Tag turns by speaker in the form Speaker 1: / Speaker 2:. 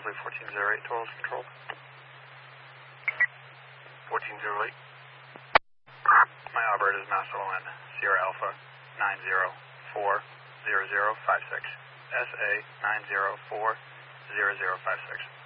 Speaker 1: Bosley 1408, totals controlled. 1408. My operator is Master Lowen, Sierra Alpha 9040056. SA 9040056.